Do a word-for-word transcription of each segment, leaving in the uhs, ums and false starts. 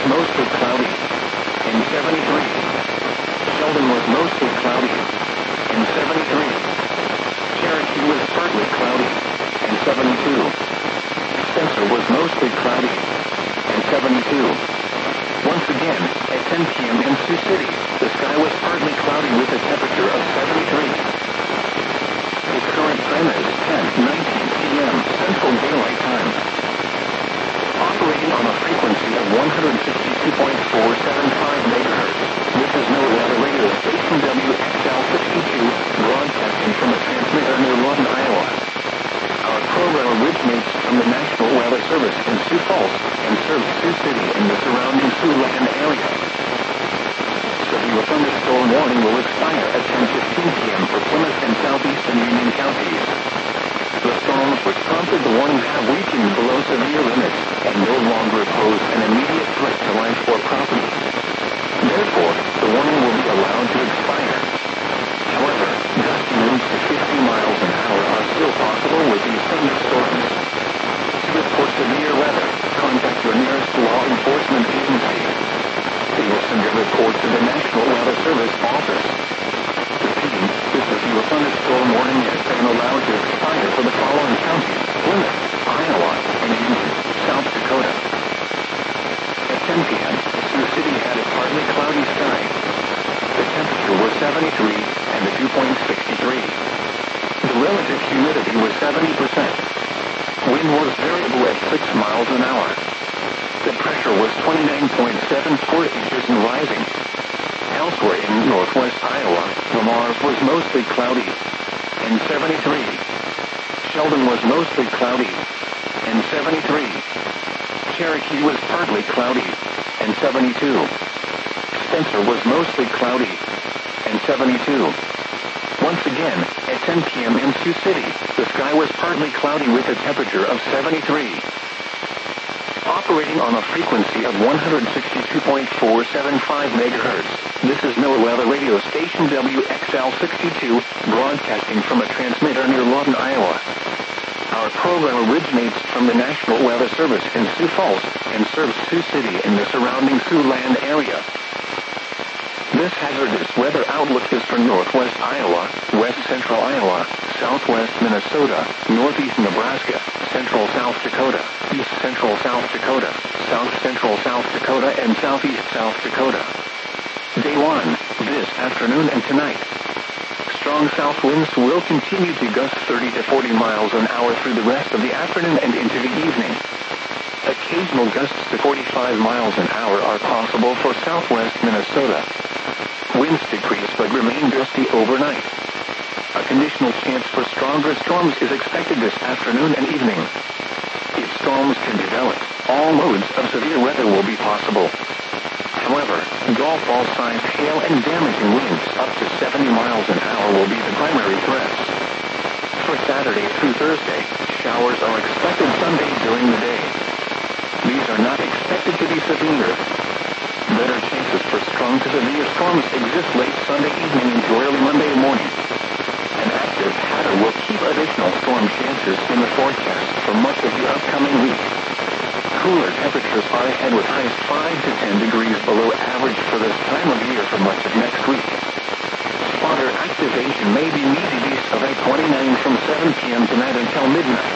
mostly cloudy and seventy-three. Sheldon was mostly cloudy and seventy-three. Cherokee was partly cloudy and seventy-two. Spencer was mostly cloudy and seventy-two. Once again, at ten p.m. in Sioux City, the sky was partly cloudy with a temperature of seventy-three. The current time is ten nineteen p.m. Central Daylight Time. Operating on a frequency of one sixty-two point four seven five megahertz, this is NOAA Weather Radio Station W X L sixty-two, broadcasting from a transmitter near Lawton, Iowa. Our program originates from the National Weather Service in Sioux Falls and serves Sioux City and the surrounding Siouxland area. Severe thunderstorm warning will expire at ten fifteen p.m. for Plymouth and southeastern Union counties. The storms which prompted the warnings have weakened below severe limits and no longer pose an immediate threat to life or property. Therefore, the warning will be allowed to expire. However, gusty winds to fifty miles an hour are still possible with these thunderstorms. To report severe weather, contact your nearest law enforcement agency. They will send a report to the National Weather Service office. Repeating, this severe thunderstorm warning has been allowed to expire for the following counties: Plymouth, Iowa, and Union, South Dakota. At ten p.m., Sioux City had a partly cloudy sky. The temperature was seventy-three and the dew point sixty-three. The relative humidity was seventy percent. Wind was variable at six miles an hour. The pressure was twenty-nine point seven four inches and rising. Elsewhere in northwest Iowa, Lamar was mostly cloudy and seventy-three. Sheldon was mostly cloudy and seventy-three. Cherokee was partly cloudy and seventy-two. Spencer was mostly cloudy and seventy-two. Once again, at ten p.m. in Sioux City, the sky was partly cloudy with a temperature of seventy-three. Operating on a frequency of one sixty-two point four seven five megahertz, this is NOAA Weather Radio Station W X L sixty-two, broadcasting from a transmitter near Lawton, Iowa. Our program originates from the National Weather Service in Sioux Falls and serves Sioux City and the surrounding Siouxland area. This hazardous weather outlook is for northwest Iowa, west central Iowa, southwest Minnesota, northeast Nebraska, central South Dakota, east central South Dakota, south central South Dakota, and southeast South Dakota. Day one, this afternoon and tonight. Strong south winds will continue to gust thirty to forty miles an hour through the rest of the afternoon and into the evening. Occasional gusts to forty-five miles an hour are possible for southwest Minnesota. Winds decrease but remain gusty overnight. A conditional chance for stronger storms is expected this afternoon and evening. If storms can develop, all modes of severe weather will be possible. However, golf ball-sized hail and damaging winds up to seventy miles an hour will be the primary threats. For Saturday through Thursday, showers are expected Sunday during the day. These are not expected to be severe. Better chances for strong to severe storms exist late Sunday evening into early Monday morning. An active pattern will keep additional storm chances in the forecast for much of the upcoming week. Cooler temperatures are ahead with highs five to ten degrees below average for this time of year for much of next week. Spotter activation may be needed east of I twenty-nine from seven p.m. tonight until midnight.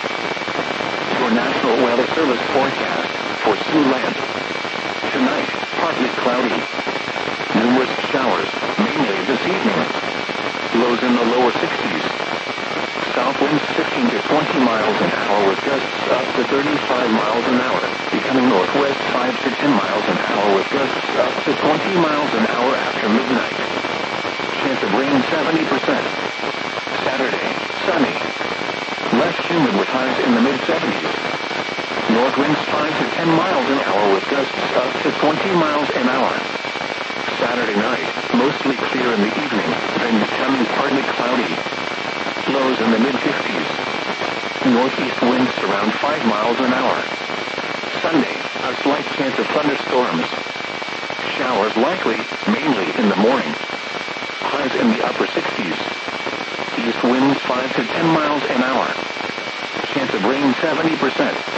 Your National Weather Service forecast for Siouxland. Tonight, partly cloudy. Numerous showers, mainly this evening. Lows in the lower sixties. South winds fifteen to twenty miles an hour with gusts up to thirty-five miles an hour, becoming northwest five to ten miles an hour with gusts up to twenty miles an hour after midnight. Chance of rain seventy percent. Saturday, sunny. Less humid with highs in the mid-seventies. North winds five to ten miles an hour with gusts up to twenty miles an hour. Saturday night, mostly clear in the evening, then becoming partly cloudy. Lows in the mid-fifties. Northeast winds around five miles an hour. Sunday, a slight chance of thunderstorms. Showers likely, mainly in the morning. Highs in the upper sixties. East winds five to ten miles an hour. Chance of rain seventy percent.